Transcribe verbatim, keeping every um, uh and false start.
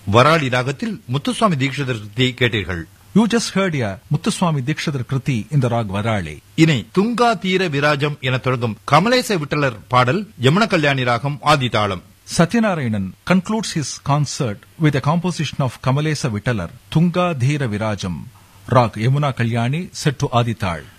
வராளி ராகத்தில் முத்துசுவாமி தீட்சிதர் கிருதி கேட்டீர்கள். You just heard a Muthuswami Dikshidhar Kriti in the rag Varali. இனி துங்கா தீர விராஜம் என தொடங்கும் கமலேச விட்டலர் பாடல் யமுன கல்யாணி ராகம் ஆதிதாளம். Satyanarayanan concludes his concert with a composition of Kamalesa Vittalar, Tunga Dhira Virajam, rag Yamuna Kalyani set to Adital.